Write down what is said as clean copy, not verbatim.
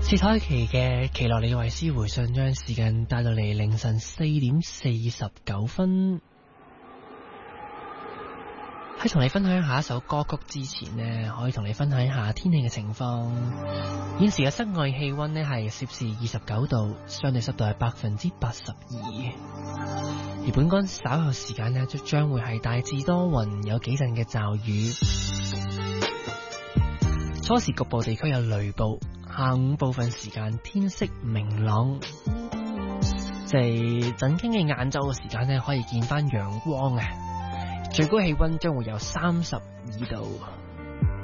切台期嘅奇洛里維斯回信將時間帶到嚟凌晨4:49。喺同你分享下一首歌曲之前呢，可以同你分享一下天氣嘅情況。現時嘅室外氣溫呢係攝氏29度，相對濕度係82%。而本港稍後時間呢，將會係大致多雲，有幾陣嘅驟雨。初時局部地區有雷暴，下午部分時間天色明朗。即係陣間嘅晏晝嘅時間呢，可以見翻陽光啊！最高氣溫將會有32度。